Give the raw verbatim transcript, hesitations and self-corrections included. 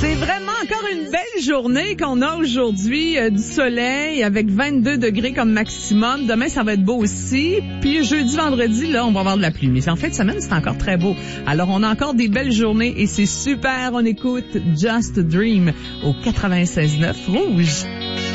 C'est vraiment encore une belle journée qu'on a aujourd'hui, euh, du soleil avec vingt-deux degrés comme maximum. Demain, ça va être beau aussi. Puis jeudi, vendredi, là, on va avoir de la pluie. Mais en fin de semaine, c'est encore très beau. Alors, on a encore des belles journées et c'est super. On écoute Just a Dream au quatre-vingt-seize neuf Rouge.